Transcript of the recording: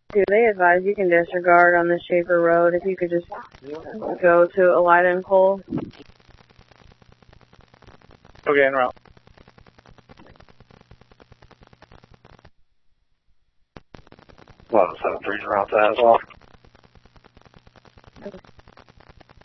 Do they advise you can disregard on the Schaefer Road if you could just go to Elida and Cole? Okay, en route. Well, 7-3's around that as well. Okay.